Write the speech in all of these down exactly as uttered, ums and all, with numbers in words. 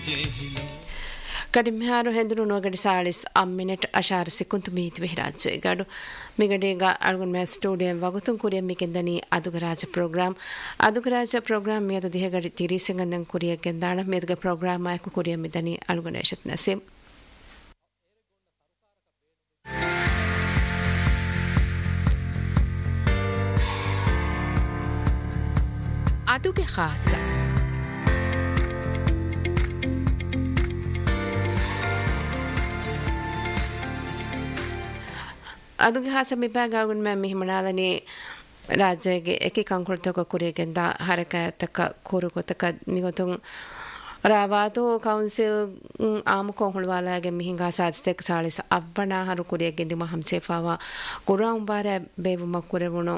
ಕಡಿಮೆಹಾರು ಹೆಂದ್ರು ನೋಗಡಿ ಸಾಳಿಸ್ ಅಮ್ಮಿನೆಟ್ ಅಶಾರಸಿ ಕುಂತು ಮೀತಿ ವಿರಾಜ್ ಗಡು ಮಿಗಡಿಗ ಅಳ್ಗುನ್ ಮೇ ಸ್ಟುಡಿಯೋ ವಗುತುಂ ಕುರಿಯ ಮಿಕೆಂದನಿ ಅದುಗರಾಜ program ಅದುಗರಾಜ program ಮಿಯದು ದಿಹಗಡಿ ತಿರಿಸೆಂಗಂದಂ ಕುರಿಯ ಗೆಂದಾಣ ಮಿಯದುಗ ಪ್ರೋಗ್ರಾಮ್ ಆಯಕು ಕುರಿಯ ಮಿದನಿ ಅಳ್ಗುನೇಶತ್ ನಸೀಮ್ ಅದುಗೆ ಖಾಸ ಅದುಗೆ ಹಾಸ ಮಿಬಾಗಾಗುನ್ ಮೆ ಮಿಹಿಮಣಾಲನಿ ರಾಜ್ಯಗೆ ಏಕಿ ಕಂಕುಳ್ತಕ ಕುರಿಯಗೆಂದ ಹರಕಯತಕ ಕೂರುಗೊತಕ ಮಿಗೊತುಂ ರಾವಾತು ಕೌನ್ಸಿಲ್ ಆಮುಕೊ ಹುಳ್ವಾಲಾಗೆ ಮಿಹಿಂಗಾ ಸಾಧಿಸ್ತೆಕ್ ಸಾಳಿಸ ಅವ್ವಣ ಹರು ಕುರಿಯಗೆಂದಿ ಮಹಂಚೇಫಾವ ಕುರಾ ಉಂಬಾರೆ ಬೇವುಮ ಕುರೆವುಣು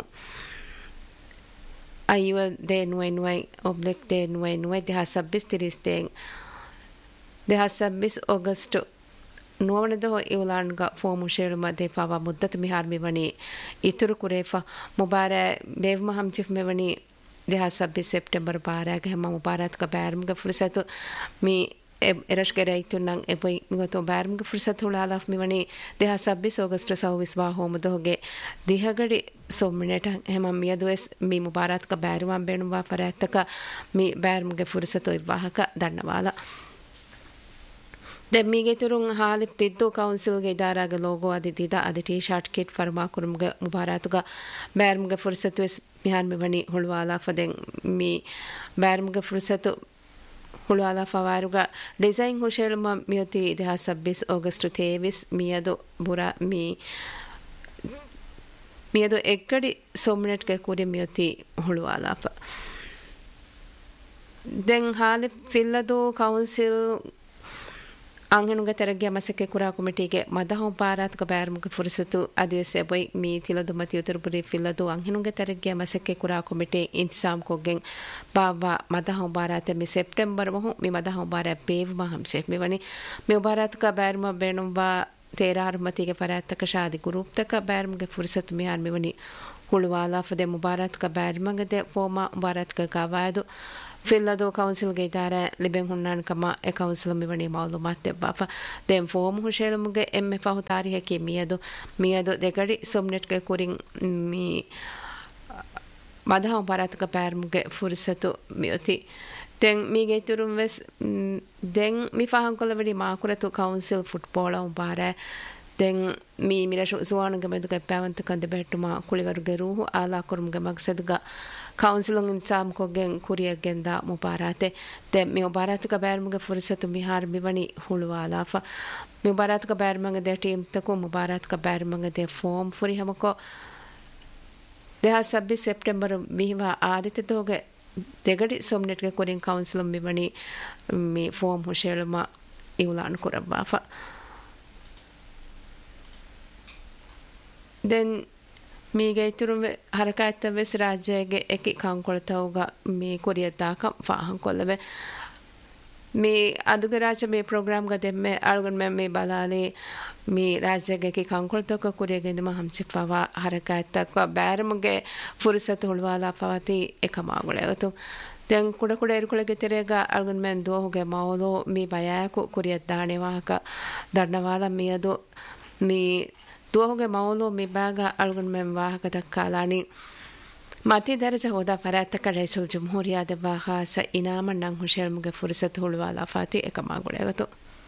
ಅಯ್ಯುವ ದೇ ನುವೈ ನುವೈ ಒಬ್ಲೆಕ್ ದೇ ನುವೈ ನುವೈ ದೇಹ ಸಬ್ಬಿಸ್ ತಿರಿಸ್ತೇಂಗ್ ದೇಹ ಸಬ್ಬಿಸ್ ಆಗಸ್ಟ್ ನೋವಣದ ಇವಲಾಣ್ಗ ಫೋಮು ಶೇಳುಮ ದೇಫಾವ ಮುದ್ದತ್ ಮಿಹಾರ್ ಮಿವಣಿ ಇತುರು ಕುರೇಫ ಮುಬಾರೆ ಬೇವ್ಮ ಹಂಚಿಫ್ ಮಿವಣಿ ದೇಹ ಸಬ್ಬಿಸ್ ಸೆಪ್ಟೆಂಬರ್ ಬಾರಾಗ ಹೆಮ್ಮ ಮುಬಾರತ್ಕ ಬ್ಯಾರ್ಮ್ಗ ಫುರ್ಸತು ಮಿ ಎರಷ್ಗೆ ರೈತು ನಂಗೆ ಎಬೈ ಮಿಗೊತ್ತು ಬ್ಯಾರ್ಮ್ಗ ಫುರ್ಸತ್ ಹುಳಾಲಾಫ್ ಮಿವಣಿ ದೇಹ ಸಬ್ಬಿಸ್ ಆಗಸ್ಟ್ ಸೌವಿಸ್ ವಾ ಹೋಮದ ಹೋಗೆ ದಿಹಗಡಿ ಸೊಮ್ಮಿನೆಟ ಹೆಮ ಮಿಯದು ಎಸ್ ಮಿ ಮುಬಾರತ್ಕ ಬ್ಯಾರುವಾಂ ಬೇಣುವಾ ಫರಾತ್ತಕ ಮಿ ಬ್ಯಾರ್ಮ್ಗೆ ಫುರ್ಸತು ಇವಾಹಕ ದಣ್ಣವಾಲ ದೆಮ್ಮಿಗೆ ತುರುಂ ಹಾಲಿಪ್ ತಿದ್ದು ಕೌನ್ಸಿಲ್ಗೆ ಇದಾರಾಗ ಲೋಗೋ ಅದಿದ್ದ ಅದಿ ಟೀ ಶಾರ್ಟ್ ಕಿಟ್ ಫರ್ಮಾ ಕುರುಮ್ಗೆ ಮುಬಾರಾತುಗ ಬ್ಯಾರ್ಮ್ಗೆ ಫುರ್ಸತು ಎಸ್ ಮಿಹಾನ್ ಮಿವಣಿ ಹುಳ್ವಾಲಾ ಫದೆಂಗ್ ಮಿ ಬ್ಯಾರ್ಮ್ಗೆ ಫುರ್ಸತು ಹುಳುವಾಲ ಫವಾರುಗ ಡಿಸೈನ್ ಹುಷೇಳುಮ ಮಿಯತಿ ದೇಹ ಸಬ್ಬಿಸ್ August ತೇವಿಸ್ ಮಿಯದು ಬುರಾ me ಮಿಯದು ಎಕ್ಕಡಿ ಸೊಮ್ನೆಟ್ಗೆ ಕೂರಿ ಮಿಯತಿ ಹುಳುವಾಲಾಪ ದೆಂಗ್ holy ಫಿಲ್ಲದು council ಅಂಗನುಗ ತೆರಗ್ಗೆ ಮಸಕ್ಕೆ ಕುರಾ ಕಮಿಟಿಗೆ ಮದಹಂ ಪಾರಾತ್ಕ ಬ್ಯಾರ್ಮುಗ ಫುರ್ಸತು ಅದಿವೆಸೆ by me ತಿಲದು ಮತಿ ಉತರುಪುರಿ ಫಿಲ್ಲದು ಅಂಗನುಗ ತೆರಗ್ಗೆ ಮಸಕ್ಕೆ ಕುರಾ ಕಮಿಟಿ ಇಂತಿಸಾಮ್ ಕೊಗ್ಗೆಂ ಬಾವಾ ಮದಹಂ ಪಾರಾತೆ ಮಿ ಸೆಪ್ಟೆಂಬರ್ ಮಹು ಮಿ ಮದಹಂ ಪಾರಾ ಬೇವ್ ಮಹಂ ಶೆಫ್ ಮಿವನಿ ಮಿ ಪಾರಾತ್ಕ ಬ್ಯಾರ್ಮ ಬೇಣುಂಬಾ ತೇರಾರ್ ಮತಿಗೆ ಪರಾತ್ತಕ ಶಾದಿ ಗ್ರೂಪ್ ತಕ ಬ್ಯಾರ್ಮುಗ ಫುರ್ಸತು ಮಿಹಾರ್ ಮಿವನಿ ಹುಳುವಾಲಾ ಫದೆ ಮುಬಾರತ್ಕ ಬ್ಯಾರ್ಮಗದೆ ಫೋಮಾ ಮುಬಾರತ್ಕ ಕಾವಾಯದು ಫಿಲ್ಲದು ಕೌನ್ಸಿಲ್ಗೆ ಇದ್ದಾರೆ ಲಿಬೆಂಗ್ ಹುಣ್ಣಾನ್ ಕಮ ಎ ಕೌನ್ಸಿಲ್ ಮಿವಣಿ ಮಾಲೂಮಾತ್ ದೆಬ್ಬಾಫ ದೆಂ ಫೋಮ್ ಹುಷೇಳುಮುಗೆ ಎಮ್ಮೆ ಫಹು ತಾರಿಹಕಿ ಮಿಯದು ಮಿಯದು ದೆಗಡಿ ಸೊಮ್ನೆಟ್ಗೆ ಕುರಿಂಗ್ ಮಿ ಮದಹಂ ಪರಾತ್ಕ ಬ್ಯಾರ್ಮುಗೆ ಫುರ್ಸತು ಮಿಯತಿ ದೆಂ ಮೀಗೆ ತುರುಂ ವೆಸ್ ದೆಂ ಮಿ ಫಹಂ ಕೊಲವಡಿ ಮಾಕುರತು ಕೌನ್ಸಿಲ್ ಫುಟ್ಬಾಲ್ ಉಂಬಾರೆ ದೆಂ ಮೀ ಮಿರಶು ಸುವಾನುಗೆ ಮೆದುಗ ಪ್ಯಾವಂತ ಕಂದೆ ಬೆಟ್ಟುಮ ಕುಳಿವರುಗೆ ರೂಹು ಆಲಾ ಕುರುಮ್ಗೆ ಮಕ್ಸದ್ಗ ಕೌನ್ಸಿಲುಂ ಇನ್ಸಾಮ್ ಕೊಗ್ಗೆಂ ಕುರಿಯಗೆಂದ ಮುಬಾರಾತೆ ದೆಂ ಮಿ ಮುಬಾರಾತುಗ ಬ್ಯಾರ್ಮುಗೆ ಫುರ್ಸತು ಮಿಹಾರ್ ಮಿವಣಿ ಹುಳುವಾಲಾಫ ಮಿ ಮುಬಾರಾತುಗ ಬ್ಯಾರ್ಮಂಗೆ ದೆ ಟೀಮ್ ತಕು ಮುಬಾರಾತುಗ ಬ್ಯಾರ್ಮಂಗೆ ದೆ ಫೋಮ್ ಫುರಿ ಹಮಕೊ ದೇಹ ಸಬ್ಬಿಸ್ ಸೆಪ್ಟೆಂಬರ್ ಮಿಹಿವ ಆದಿತ್ಯ ತೋಗೆ ದೆಗಡಿ ಸೊಮ್ನೆಟ್ಗೆ ಕುರಿಂ ಕೌನ್ಸಿಲುಂ ಮಿವಣಿ ಮಿ ಫೋಮ್ ಹುಷೇಳುಮ ಇವುಲಾನ್ ಕುರವ್ವಾಫ ದೆನ್ ಮೀಗೆ ತುರುಂ ಹರಕಾಯ್ತ ವೆಸ್ ರಾಜ್ಯಗೆ ಎಕಿ ಕಂಕೊಳ್ತವುಗ ಮೀ ಕೊರಿಯದ್ದಾಕ ಫಾಹಂ ಕೊಲ್ಲವೆ ಮೀ ಅದುಗ ರಾಜ್ಯ me ಪ್ರೋಗ್ರಾಮ್ಗ ದೆಮ್ಮೆ ಅಳುಗನ್ ಮೆ me Balali me ರಾಜ್ಯಗೆ ಎಕಿ ಕಂಕೊಳ್ತವುಗ ಕೊರಿಯಗೆಂದು ಹಂಚಿಫವ ಹರಕಾಯ್ತಕ್ಕ ಬ್ಯಾರಮ್ಗೆ ಫುರ್ಸತ್ ಹುಳುವಾಲ ಫವತಿ ಎಕಮಾಗುಳೆಗತು ದೆಂ ಕುಡ ಕುಡ ಎರುಕುಳಗೆ ತೆರೆಗ ಅಳುಗನ್ men ದೋಹುಗೆ ಮೌಲೋ me ಬಯಾಕು ಕೊರಿಯದ್ದಾಣೆ ವಾಹಕ ದಣ್ಣವಾಲ ಮೀಯದು ಮೀ ದೋಹುಗೆ ಮೌಲು ಮಿಬಾಗ ಅಳುಗನ್ ಮೆಂ ವಾಹಕ ದಕ್ಕಾಲಾನಿ ಮತಿ ದರಜ ಹೋದ ಫರಾತ್ತಕ ರೈಸುಲ್ ಜುಮ್ಹೂರಿಯಾದ ವಾಹಾಸ ಇನಾಮ ನಂಗ್ ಹುಷೇಳ್ಮುಗೆ ಫುರ್ಸತ್ ಹುಳುವಾಲ ಫಾತಿ ಎಕಮಾಗುಳೆಗತು